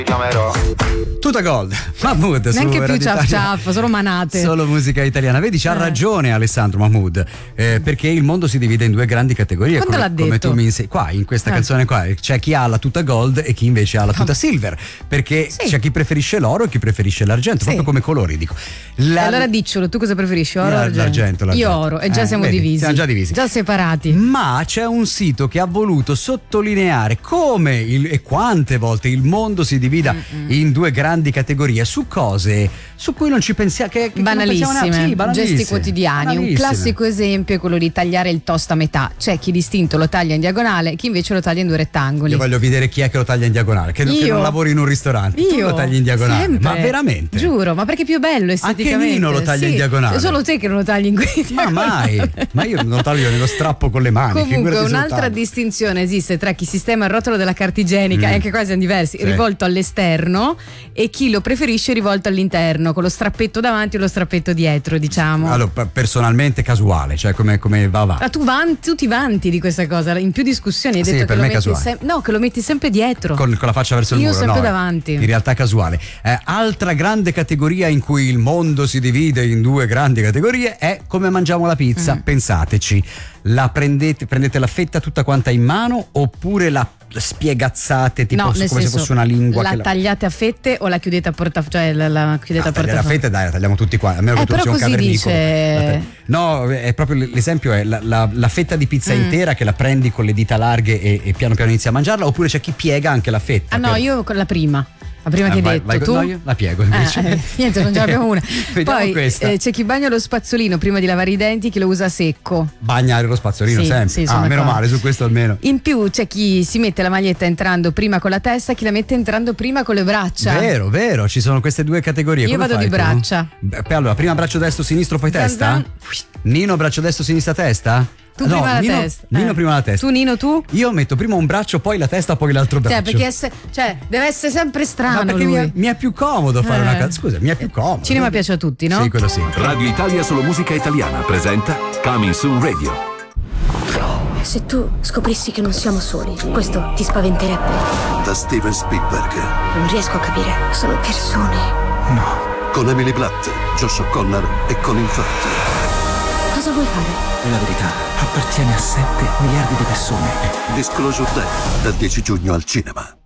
Tutta Gold, Mahmood. Neanche più ciaf ciaf, solo manate. Solo musica italiana. Vedi, c'ha ragione Alessandro Mahmood, perché il mondo si divide in due grandi categorie. Quando l'ha detto? Come tu mi insegni qua in questa canzone qua, c'è chi ha la tuta gold e chi invece ha la tuta silver, perché c'è chi preferisce l'oro e chi preferisce l'argento, proprio come colori, dico. Allora diccelo, tu cosa preferisci, oro o argento? Io oro, e già siamo divisi. Siamo già divisi. Già separati. Ma c'è un sito che ha voluto sottolineare come e quante volte il mondo si divida in due grandi categorie su cose su cui non ci pensiamo, che banalissime, gesti quotidiani. Un classico esempio è quello di tagliare il toast a metà. C'è chi distinto lo taglia in diagonale, chi invece lo taglia in due rettangoli. Io voglio vedere chi è che lo taglia in diagonale, che non lavori in un ristorante. Tu lo tagli in diagonale, sempre. Ma veramente? Giuro, ma perché è più bello esteticamente. Anche Nino lo taglia in diagonale. È solo te che non lo tagli in diagonale. Ma mai, ma io non lo taglio nello strappo con le mani. Comunque un'altra distinzione esiste tra chi sistema il rotolo della carta igienica, e anche qua siamo diversi, rivolto all'esterno, e chi lo preferisce rivolto all'interno, con lo strappetto davanti o lo strappetto dietro, diciamo. Allora, personalmente casuale, cioè come va. Ma tu ti vanti di questa cosa, in più discussioni hai detto per che me lo metti casuale. che lo metti sempre dietro. Con la faccia verso il muro. Io sempre davanti. In realtà casuale. Altra grande categoria in cui il mondo si divide in due grandi categorie è come mangiamo la pizza. Pensateci, la prendete la fetta tutta quanta in mano oppure la spiegazzate tipo come se fosse una lingua? La tagliate a fette o la chiudete a portafoglio? Cioè la chiudete a portafoglio? La fetta, dai, la tagliamo tutti qua, a meno che tu sia un cavernicolo. No, è proprio l'esempio è la fetta di pizza intera che la prendi con le dita larghe e piano piano inizi a mangiarla, oppure c'è chi piega anche la fetta. Io con la prima. La prima che hai detto, tu? No, io la piego invece. Niente, non ce l'abbiamo una. Poi c'è chi bagna lo spazzolino prima di lavare i denti, chi lo usa secco. Bagnare lo spazzolino sempre. Sì, meno male, su questo almeno. In più c'è chi si mette la maglietta entrando prima con la testa, chi la mette entrando prima con le braccia. Vero, ci sono queste due categorie. Io vado di braccia. Allora, prima braccio destro, sinistro, poi testa? Nino, braccio destro, sinistra, testa? Tu prima la testa. Nino prima la testa. Tu Nino, tu? Io metto prima un braccio, poi la testa, poi l'altro braccio. Perché deve essere sempre strano. Ma perché mi è più comodo fare una cosa. Scusa, mi è più comodo. Cinema piace a tutti, no? Sì, quello sì. Radio Italia Solo Musica Italiana presenta Coming Soon Radio. Se tu scoprissi che non siamo soli, questo ti spaventerebbe? Da Steven Spielberg. Non riesco a capire. Sono persone. No. Con Emily Blunt, Josh O'Connor e Colin Firth. Cosa vuoi fare? La verità appartiene a 7 miliardi di persone. Disclosure Day, dal 10 giugno al cinema.